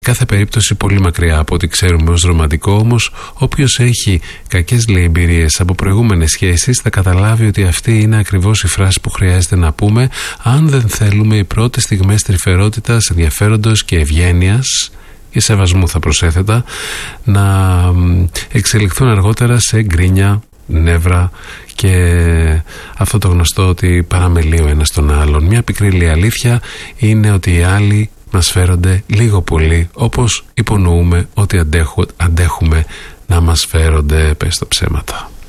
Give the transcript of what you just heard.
Κάθε περίπτωση πολύ μακριά από ό,τι ξέρουμε ως ρομαντικό, όμως όποιος έχει κακές εμπειρίες από προηγούμενες σχέσεις θα καταλάβει ότι αυτή είναι ακριβώς η φράση που χρειάζεται να πούμε αν δεν θέλουμε οι πρώτες στιγμές τρυφερότητας, ενδιαφέροντος και ευγένειας και σεβασμού, θα προσέθετα, να εξελιχθούν αργότερα σε γκρίνια, νεύρα και αυτό το γνωστό ότι παραμελεί ο ένας τον άλλον. Μια πικρή αλήθεια είναι ότι οι άλλοι μας φέρονται λίγο πολύ όπως υπονοούμε ότι αντέχουμε να μας φέρονται. Πες τα ψέματα.